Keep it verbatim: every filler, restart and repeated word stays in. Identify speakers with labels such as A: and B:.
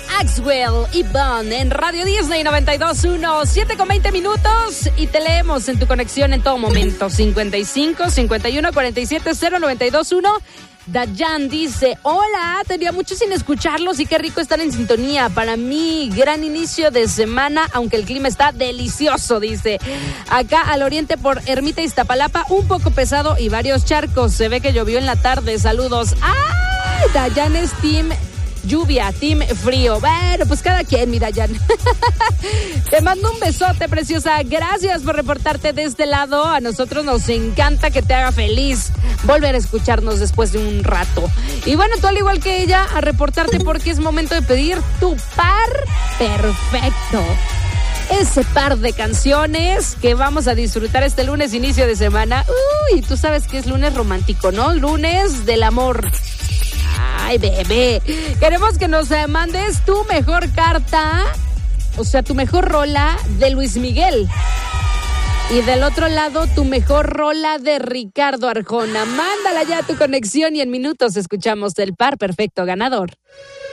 A: Axwell y Bun en Radio Disney noventa y dos punto uno, siete con veinte minutos y te leemos en tu conexión en todo momento. cincuenta y cinco, cincuenta y uno, cuarenta y siete, cero, noventa y dos uno. Dayan dice, hola, tenía mucho sin escucharlos y qué rico estar en sintonía. Para mí, gran inicio de semana, aunque el clima está delicioso, dice. Acá al oriente por Ermita Iztapalapa, un poco pesado y varios charcos. Se ve que llovió en la tarde. Saludos. ¡Ay! Dayan es team lluvia, team frío. Bueno, pues cada quien, mi Dayan. Te mando un besote, preciosa. Gracias por reportarte de este lado. A nosotros nos encanta que te haga feliz volver a escucharnos después de un rato. Y bueno, tú al igual que ella, a reportarte porque es momento de pedir tu par perfecto. Ese par de canciones que vamos a disfrutar este lunes, inicio de semana. Uy, tú sabes que es lunes romántico, ¿no? Lunes del amor. Ay, bebé. Queremos que nos mandes tu mejor carta, o sea, tu mejor rola de Luis Miguel. Y del otro lado, tu mejor rola de Ricardo Arjona. Mándala ya a tu conexión y en minutos escuchamos el par perfecto ganador.